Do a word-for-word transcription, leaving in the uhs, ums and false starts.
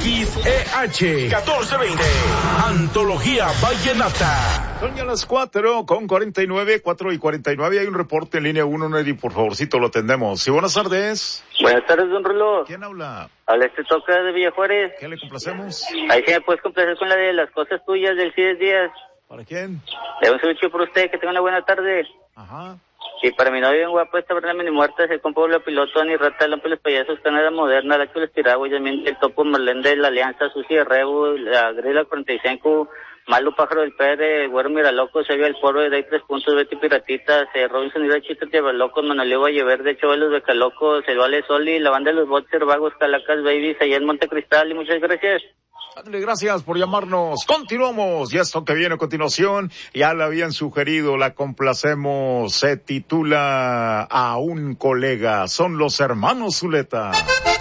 X E H catorce veinte. Antología Vallenata. Son ya las cuatro con cuarenta y nueve, cuatro y cuarenta y nueve. Hay un reporte en línea uno, Neddy, por favorcito, lo atendemos. Sí, buenas tardes. Buenas tardes, don Rulo. ¿Quién habla? Habla este toca de Villa Juárez. ¿Qué le complacemos? Ahí sí me puedes complacer con la de las cosas tuyas del Cides Díaz. ¿Para quién? Le doy un saludo por usted, que tenga una buena tarde. Ajá. Y para mi novio bien guapo, esta verdad ni muerta, se compra la piloto, ni rata, lampe los payasos, canada moderna, la que les tiraba, y también el topo Marlén de la Alianza, Susi de Rebu, la Grila cuarenta y cinco, Malo Pájaro del Pérez, Güero Miraloco, se vio el Foro de Day tres puntos, Betty Piratita, se Robinson y la Chita Llevalocos, Manoleo Valleverde, Chavalos Becalocos, el Vale Soli, la banda de los Boxer, Vagos, Calacas, Babies, allá en Monte Cristal, y muchas gracias. Gracias por llamarnos. Continuamos. Y esto que viene a continuación, ya le habían sugerido, la complacemos. Se titula A un colega. Son los hermanos Zuleta.